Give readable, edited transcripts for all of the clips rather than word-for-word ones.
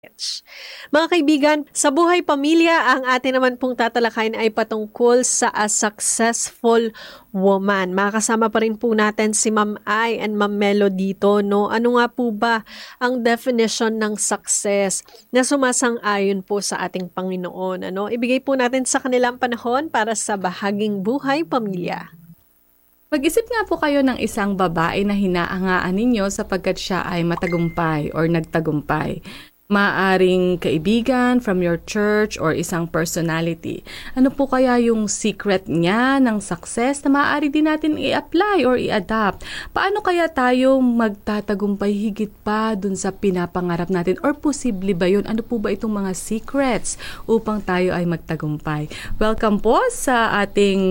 Mga kaibigan, sa buhay pamilya, ang atin naman pong tatalakayin ay patungkol sa a successful woman. Makakasama pa rin po natin si Ma'am Ai and Ma'am Melo dito, no? Ano nga po ba ang definition ng success na sumasang-ayon po sa ating Panginoon? Ano? Ibigay po natin sa kanilang panahon para sa bahaging buhay pamilya. Mag-isip nga po kayo ng isang babae na hinahangaan ninyo sapagkat siya ay matagumpay or nagtagumpay. Maaring kaibigan from your church or isang personality. Ano po kaya yung secret niya ng success na maaari din natin i-apply or i-adapt? Paano kaya tayo magtatagumpay higit pa dun sa pinapangarap natin? Or posible ba yun? Ano po ba itong mga secrets upang tayo ay magtagumpay? Welcome po sa ating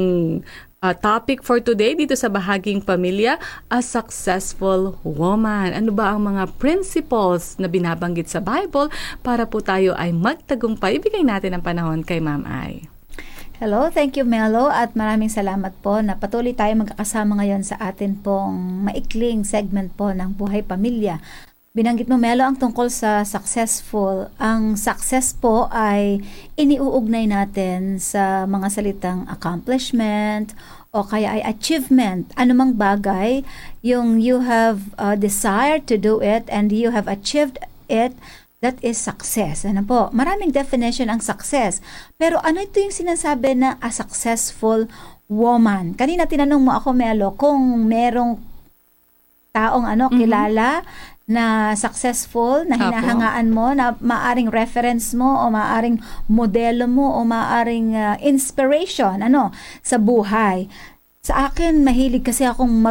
topic for today dito sa bahaging pamilya, a successful woman. Ano ba ang mga principles na binabanggit sa Bible para po tayo ay magtagumpay? Ibigay natin ang panahon kay Ma'am Ai. Hello, thank you Melo at maraming salamat po na patuloy tayo magkakasama ngayon sa atin pong maikling segment po ng Buhay Pamilya. Binanggit mo Melo ang tungkol sa successful. Ang success po ay iniuugnay natin sa mga salitang accomplishment o kaya ay achievement. Anumang bagay, yung you have desired to do it and you have achieved it, that is success. Ano po? Maraming definition ang success. Pero ano ito yung sinasabi na a successful woman? Kanina tinanong mo ako Melo kung merong taong kilala na successful, na hinahangaan mo, na maaring reference mo o maaring modelo mo o maaring inspiration sa buhay. Sa akin, mahilig kasi akong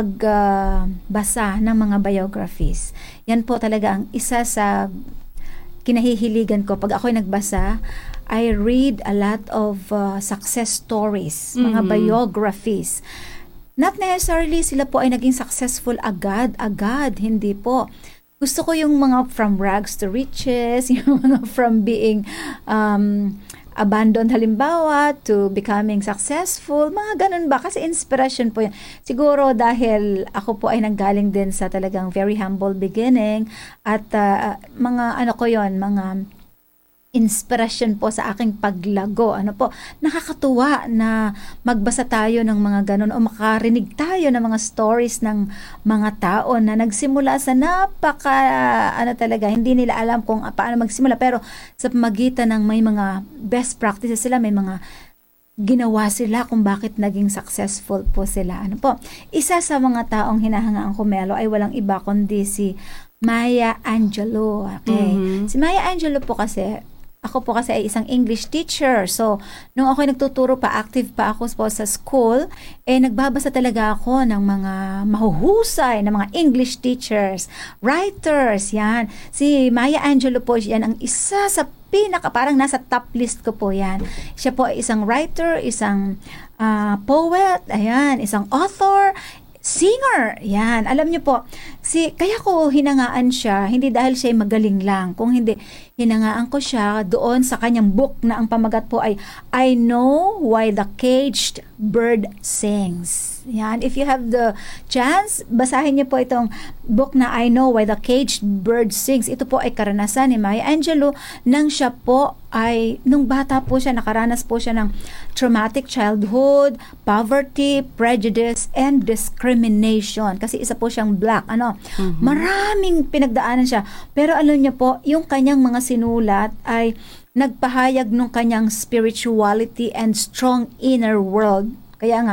magbasa ng mga biographies. Yan po talaga ang isa sa kinahihiligan ko. Pag ako'y nagbasa, I read a lot of success stories, mga biographies. Not necessarily sila po ay naging successful agad, hindi po. Gusto ko yung mga from rags to riches, yung mga from being abandoned halimbawa to becoming successful, mga ganun ba? Kasi inspiration po yan. Siguro dahil ako po ay nanggaling din sa talagang very humble beginning at mga mga inspiration po sa aking paglago. Nakakatuwa na magbasa tayo ng mga ganun o makarinig tayo ng mga stories ng mga tao na nagsimula sa hindi nila alam kung paano magsimula, pero sa pamagitan ng may mga best practices sila, may mga ginawa sila kung bakit naging successful po sila. Isa sa mga taong hinahangaan ko Melo ay walang iba kundi si Maya Angelou. Okay. Si Maya Angelou po kasi, ako po kasi ay isang English teacher. So, nung ako'y nagtuturo pa, active pa ako po sa school, nagbabasa talaga ako ng mga mahuhusay na mga English teachers, writers, yan. Si Maya Angelou po, yan ang isa sa parang nasa top list ko po yan. Siya po ay isang writer, isang poet, ayan, isang author, singer. Yan. Alam niyo po, kaya ko hinangaan siya, hindi dahil siya magaling lang. Kung hindi, hinangaan ko siya doon sa kanyang book na ang pamagat po ay I Know Why the Caged Bird Sings. Yan. If you have the chance, basahin niyo po itong book na I Know Why the Caged Bird Sings. Ito po ay karanasan ni Maya Angelou nang siya po ay, nung bata po siya, nakaranas po siya ng traumatic childhood, poverty, prejudice, and discrimination. Kasi isa po siyang black. Maraming pinagdaanan siya. Pero alam niyo po, yung kanyang mga sinulat ay nagpahayag ng kanyang spirituality and strong inner world. Kaya nga,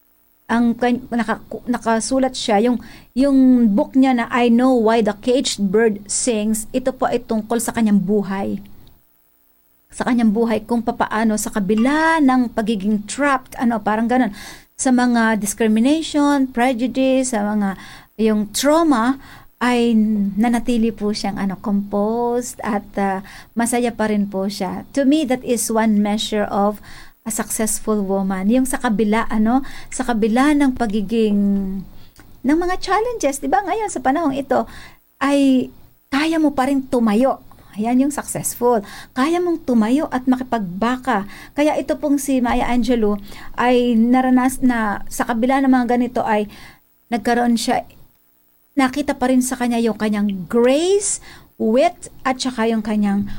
nakasulat siya, yung book niya na I Know Why the Caged Bird Sings, ito po ay tungkol sa kanyang buhay. Sa kanyang buhay, kung papaano sa kabila ng pagiging trapped, parang ganun, sa mga discrimination, prejudice, sa mga yung trauma, ay nanatili po siyang composed at masaya pa rin po siya. To me, that is one measure of a successful woman. Yung sa kabila, sa kabila ng pagiging, ng mga challenges, di ba ngayon sa panahong ito, ay kaya mo pa rin tumayo. Ayan yung successful. Kaya mong tumayo at makipagbaka. Kaya ito pong si Maya Angelou ay naranas na sa kabila ng mga ganito ay nagkaroon siya, nakita pa rin sa kanya yung kanyang grace, wit at saka yung kanyang